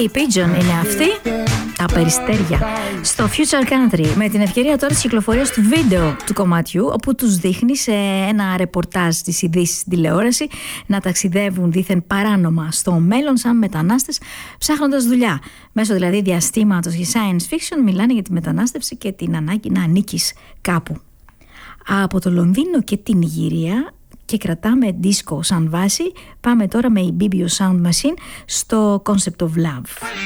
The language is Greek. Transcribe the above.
Η Pigeon είναι αυτή, τα περιστέρια, στο Future Country, με την ευκαιρία τώρα της κυκλοφορίας του βίντεο του κομματιού, όπου τους δείχνει σε ένα ρεπορτάζ της ειδήσης στην τηλεόραση να ταξιδεύουν δήθεν παράνομα στο μέλλον σαν μετανάστες, ψάχνοντας δουλειά. Μέσω δηλαδή διαστήματος και science fiction μιλάνε για τη μετανάστευση και την ανάγκη να ανήκεις κάπου. Από το Λονδίνο και την Ιγυρία, και κρατάμε disco σαν βάση, πάμε τώρα με η BBO Sound Machine στο Concept of Love.